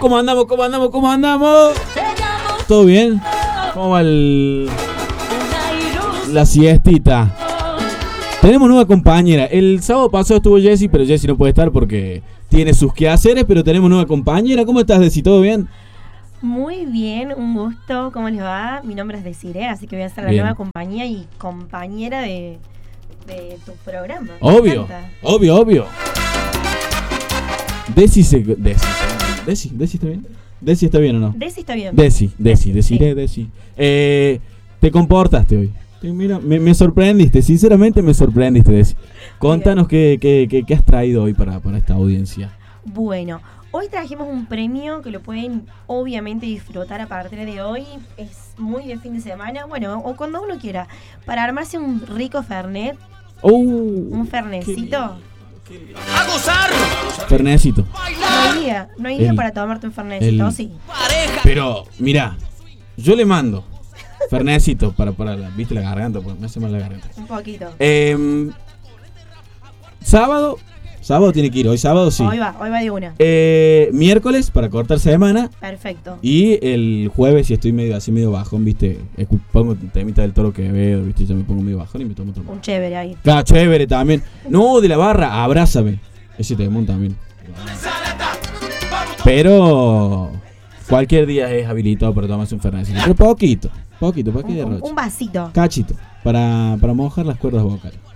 ¿Cómo andamos? ¿Todo bien? ¿Cómo va la siestita? Tenemos nueva compañera. El sábado pasado estuvo Jessy, pero Jessy no puede estar porque tiene sus quehaceres, pero tenemos nueva compañera. ¿Cómo estás, Desi? ¿Todo bien? Muy bien, un gusto. ¿Cómo les va? Mi nombre es Desiree, así que voy a ser la Bien. nueva compañía y compañera de tu programa. Obvio. Desi está bien. ¿Desi está bien o no? Desi está bien. Desi. Te comportaste hoy. Mira, me sorprendiste, sinceramente me sorprendiste, Desi. Contanos qué has traído hoy para esta audiencia. Bueno, hoy trajimos un premio que lo pueden obviamente disfrutar a partir de hoy. Es muy de fin de semana, bueno, o cuando uno quiera, para armarse un rico fernet, un fernecito. ¡A gozar! Fernecito. No hay día para tomarte un fernecito, sí. Pero, mira, yo le mando fernecito para ¿viste la garganta? Porque me hace mal la garganta. Un poquito. Sábado tiene que ir, hoy sábado sí. Hoy va de una. Miércoles para cortar semana. Perfecto. Y el jueves, si estoy medio bajón, viste, pongo temita del Toro Quevedo, viste, yo me pongo medio bajón y me tomo otro. Un chévere ahí. Claro, chévere también. No, de la barra, abrázame. Ese temón también. Pero cualquier día es habilitado para tomarse un fernecito. Pero poquito, para que derroche. Un vasito. Cachito, para mojar las cuerdas vocales.